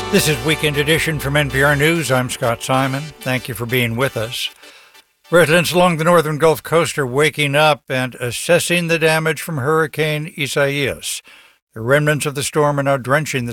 This is Weekend Edition from NPR News. I'm Scott Simon. Thank you for being with us. Residents along the northern Gulf Coast are waking up and assessing the damage from Hurricane Isaias. The remnants of the storm are now drenching the